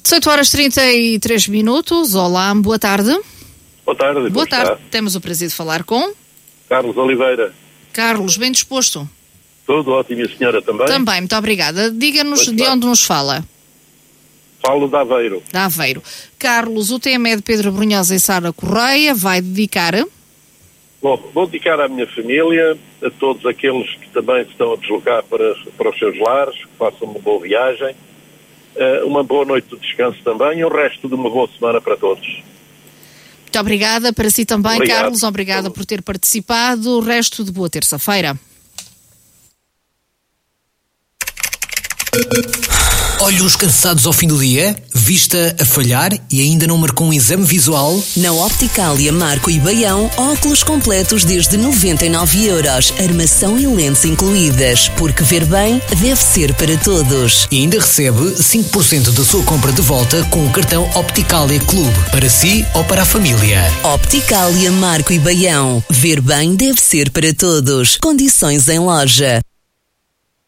18h33. Olá, boa tarde. Boa tarde. Boa tarde. Temos o prazer de falar com Carlos Oliveira. Carlos, bem disposto? Tudo ótimo, e a senhora também? Também, muito obrigada. Diga-nos de onde nos fala. Falo de Aveiro. De Aveiro. Carlos, o tema é de Pedro Brunhosa e Sara Correia. Vai dedicar? Bom, vou dedicar à minha família, a todos aqueles que também se estão a deslocar para os seus lares, que façam uma boa viagem, uma boa noite de descanso também e o resto de uma boa semana para todos. Muito obrigada. Para si também, Obrigado. Carlos. Obrigada por ter participado. O resto de boa terça-feira. Olhos cansados ao fim do dia? Vista a falhar e ainda não marcou um exame visual? Na Opticalia Marco e Baião, óculos completos desde 99€, armação e lentes incluídas, porque ver bem deve ser para todos. E ainda recebe 5% da sua compra de volta com o cartão Opticalia Clube, para si ou para a família. Opticalia Marco e Baião, ver bem deve ser para todos. Condições em loja.